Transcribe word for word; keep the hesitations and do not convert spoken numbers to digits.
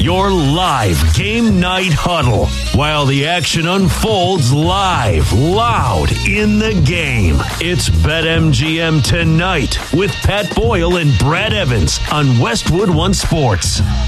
your live game night huddle, while the action unfolds live, loud in the game. It's BetMGM Tonight with Pat Boyle and Brad Evans on Westwood One Sports.